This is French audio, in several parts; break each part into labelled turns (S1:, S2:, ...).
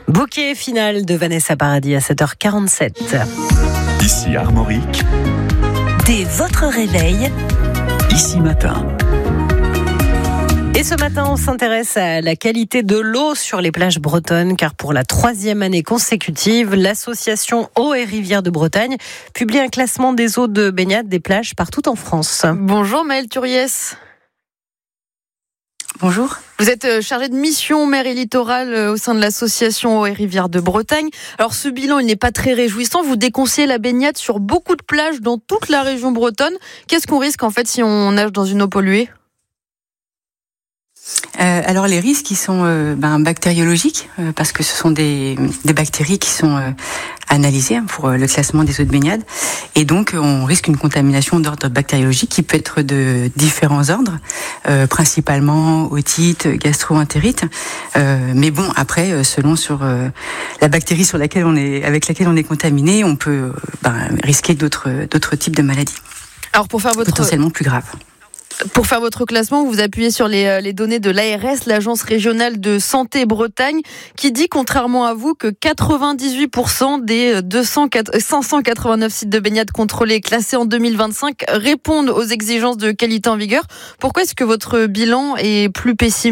S1: Bouquet final de Vanessa Paradis à 7h47.
S2: Ici Armorique,
S3: Dès votre réveil,
S2: ici matin.
S1: Et ce matin, on s'intéresse à la qualité de l'eau sur les plages bretonnes, car pour la 3e année consécutive, l'association Eau et Rivières de Bretagne publie un classement des eaux de baignade des plages partout en France.
S4: Bonjour Maëlle Turiès.
S5: Bonjour.
S4: Vous êtes chargée de mission mer et littoral au sein de l'association Eau et Rivières de Bretagne. Alors ce bilan, il n'est pas très réjouissant. Vous déconseillez la baignade sur beaucoup de plages dans toute la région bretonne. Qu'est-ce qu'on risque en fait si on nage dans une eau polluée ?
S5: Alors les risques, ils sont bactériologiques, parce que ce sont des bactéries qui sont analysées pour le classement des eaux de baignade, et donc on risque une contamination d'ordre bactériologique qui peut être de différents ordres, principalement otite, gastro-entérite, mais bon, après selon sur la bactérie avec laquelle on est contaminé, on peut risquer d'autres types de maladies.
S4: Alors pour faire
S5: potentiellement plus graves.
S4: Pour faire votre classement, vous vous appuyez sur les données de l'ARS, l'Agence régionale de santé Bretagne, qui dit, contrairement à vous, que 98% des 589 sites de baignade contrôlés classés en 2025 répondent aux exigences de qualité en vigueur. Pourquoi est-ce que votre bilan est plus pessimiste ?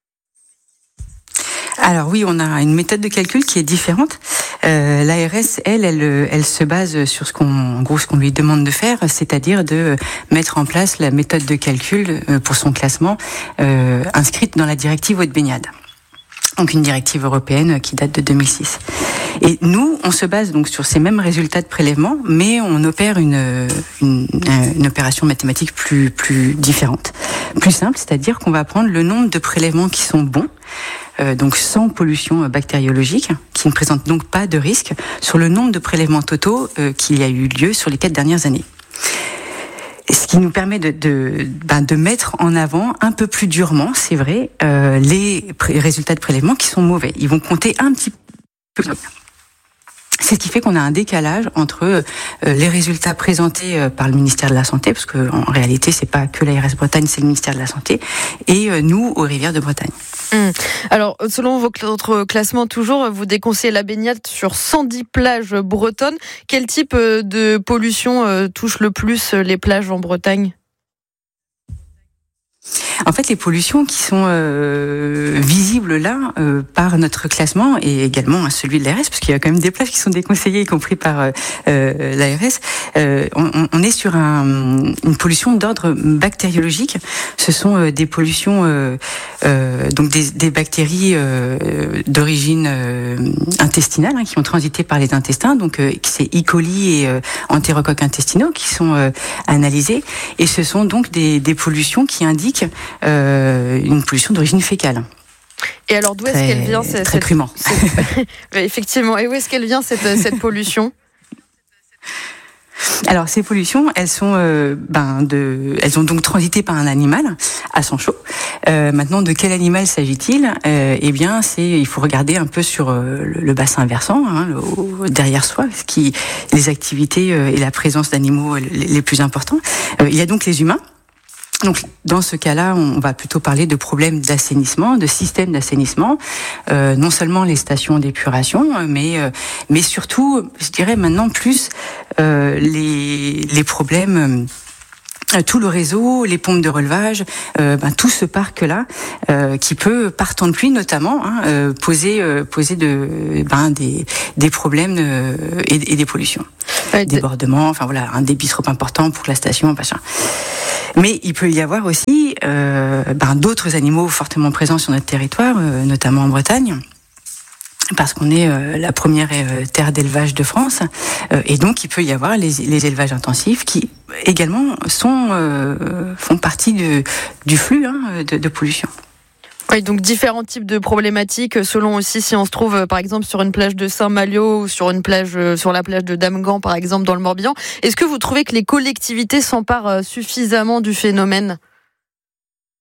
S5: Alors oui, on a une méthode de calcul qui est différente. L'ARS, elle se base sur ce qu'on lui demande de faire, c'est-à-dire de mettre en place la méthode de calcul pour son classement inscrite dans la directive eau de baignade. Donc une directive européenne qui date de 2006. Et nous, on se base donc sur ces mêmes résultats de prélèvement, mais on opère une opération mathématique plus différente, plus simple, c'est-à-dire qu'on va prendre le nombre de prélèvements qui sont bons, donc sans pollution bactériologique, qui ne présentent donc pas de risque, sur le nombre de prélèvements totaux qu'il y a eu lieu sur les 4 dernières années. Ce qui nous permet de mettre en avant un peu plus durement, c'est vrai, les résultats de prélèvement qui sont mauvais. Ils vont compter un petit peu. C'est ce qui fait qu'on a un décalage entre les résultats présentés par le ministère de la Santé, parce qu'en réalité, c'est pas que l'ARS Bretagne, c'est le ministère de la Santé, et nous, aux Rivières de Bretagne.
S4: Alors, selon votre classement, toujours, vous déconseillez la baignade sur 110 plages bretonnes. Quel type de pollution touche le plus les plages en Bretagne ?
S5: En fait, les pollutions qui sont visibles là par notre classement et également celui de l'ARS, parce qu'il y a quand même des plages qui sont déconseillées, y compris par l'ARS, on est sur une pollution d'ordre bactériologique. Ce sont des pollutions, donc des bactéries d'origine intestinale qui ont transité par les intestins. Donc c'est E. coli et entérocoques intestinaux qui sont analysés, et ce sont donc des pollutions qui indiquent une pollution d'origine fécale.
S4: Et alors d'où est-ce qu'elle vient
S5: très crûment.
S4: Effectivement. Et où est-ce qu'elle vient cette pollution ?
S5: Alors ces pollutions, elles sont elles ont donc transité par un animal à sang chaud. Maintenant, de quel animal s'agit-il ? Eh bien, il faut regarder un peu sur le bassin versant, derrière soi, les activités et la présence d'animaux les plus importants. Il y a donc les humains. Donc, dans ce cas-là, on va plutôt parler de problèmes d'assainissement, de système d'assainissement, non seulement les stations d'épuration, mais surtout, je dirais maintenant plus les problèmes. Tout le réseau, les pompes de relevage, tout ce parc-là, qui peut, par temps de pluie notamment, poser des problèmes et des pollutions, débordements, enfin voilà, un débit trop important pour que la station, machin. Mais il peut y avoir aussi d'autres animaux fortement présents sur notre territoire, notamment en Bretagne, parce qu'on est la première terre d'élevage de France, et donc il peut y avoir les élevages intensifs qui également font partie du flux de pollution.
S4: Oui, donc différents types de problématiques selon aussi si on se trouve par exemple sur une plage de Saint-Malo ou sur la plage de Damgand par exemple dans le Morbihan. Est-ce que vous trouvez que les collectivités s'emparent suffisamment du phénomène ?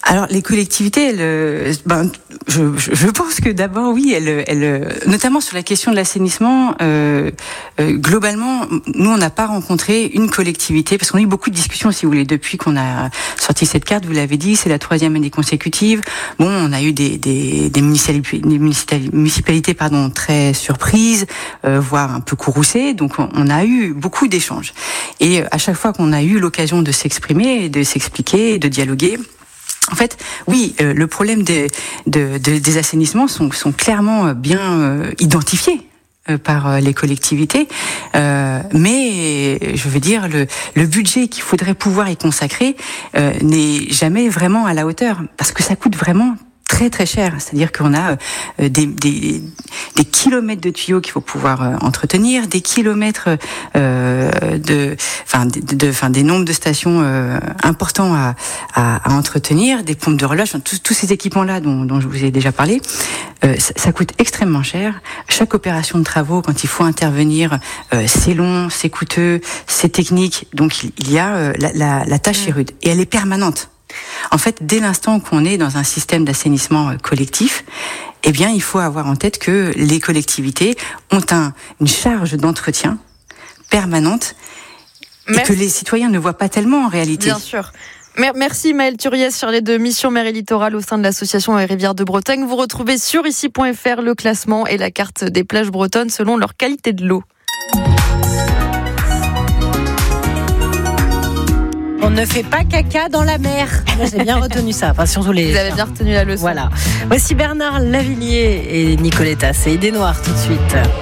S5: Alors les collectivités, je pense que d'abord oui, notamment sur la question de l'assainissement, globalement, nous on n'a pas rencontré une collectivité parce qu'on a eu beaucoup de discussions, si vous voulez, depuis qu'on a sorti cette carte. Vous l'avez dit, c'est la 3e année consécutive. Bon, on a eu des municipalités, très surprises, voire un peu courroucées. Donc on a eu beaucoup d'échanges. Et à chaque fois qu'on a eu l'occasion de s'exprimer, de s'expliquer, de dialoguer. En fait, oui, le problème des assainissements sont clairement bien identifiés par les collectivités, mais je veux dire le budget qu'il faudrait pouvoir y consacrer n'est jamais vraiment à la hauteur parce que ça coûte vraiment très très cher, c'est-à-dire qu'on a des kilomètres de tuyaux qu'il faut pouvoir entretenir, des kilomètres des nombres de stations importants à entretenir, des pompes de relâche, tous ces équipements-là dont je vous ai déjà parlé, ça coûte extrêmement cher. Chaque opération de travaux, quand il faut intervenir, c'est long, c'est coûteux, c'est technique, donc il y a la tâche est rude et elle est permanente. En fait, dès l'instant qu'on est dans un système d'assainissement collectif, eh bien, il faut avoir en tête que les collectivités ont une charge d'entretien permanente et que les citoyens ne voient pas tellement en réalité.
S4: Bien sûr. Merci Maëlle Turiez, chargée de mission mer et littoral au sein de l'association Rivières de Bretagne. Vous retrouvez sur ici.fr le classement et la carte des plages bretonnes selon leur qualité de l'eau.
S1: On ne fait pas caca dans la mer. Moi, j'ai bien retenu ça. Enfin, surtout
S4: Vous avez bien retenu la leçon.
S1: Voilà. Voici Bernard Lavillier et Nicoletta. C'est Idée Noire tout de suite.